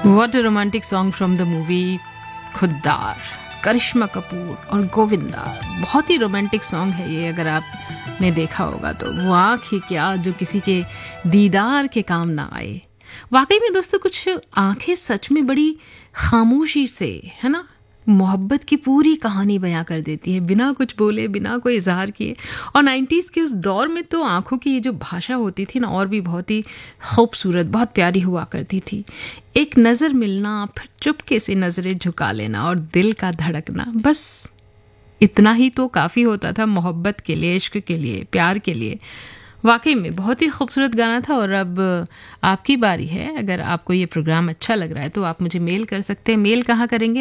What a romantic song from the movie Khuddar, करिश्मा कपूर और गोविंदा। बहुत ही romantic song है ये, अगर आपने देखा होगा तो। वो आँख ही क्या जो किसी के दीदार के काम ना आए। वाकई में दोस्तों, कुछ आंखें सच में बड़ी खामोशी से, है ना, मोहब्बत की पूरी कहानी बयां कर देती है, बिना कुछ बोले, बिना कोई इजहार किए। और 90s के उस दौर में तो आंखों की ये जो भाषा होती थी ना, और भी बहुत ही खूबसूरत, बहुत प्यारी हुआ करती थी। एक नज़र मिलना, फिर चुपके से नज़रें झुका लेना और दिल का धड़कना, बस इतना ही तो काफ़ी होता था मोहब्बत के लिए, इश्क के लिए, प्यार के लिए। वाकई में बहुत ही खूबसूरत गाना था। और अब आपकी बारी है। अगर आपको ये प्रोग्राम अच्छा लग रहा है तो आप मुझे मेल कर सकते हैं। मेल कहाँ करेंगे?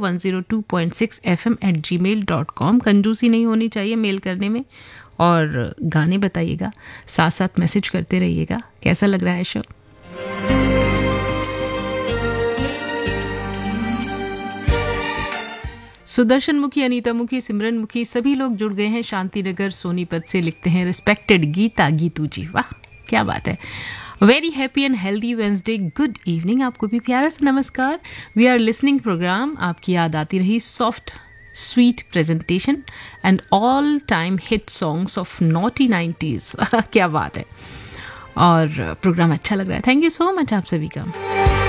rainbow102.6fm@gmail.com। कंजूसी नहीं होनी चाहिए मेल करने में। और गाने बताइएगा, साथ साथ मैसेज करते रहिएगा। कैसा लग रहा है शो? सुदर्शन मुखी, अनीता मुखी, सिमरन मुखी, सभी लोग जुड़ गए हैं। शांतिनगर सोनीपत से लिखते हैं, रिस्पेक्टेड गीता गीतू जी। वाह, क्या बात है। Very happy and healthy Wednesday, good evening. आपको भी प्यारा सा नमस्कार। We are listening programme. आपकी याद आती रही soft sweet presentation and all time hit songs of naughty 90s। क्या बात है। और प्रोग्राम अच्छा लग रहा है। थैंक यू सो मच आप सभी का।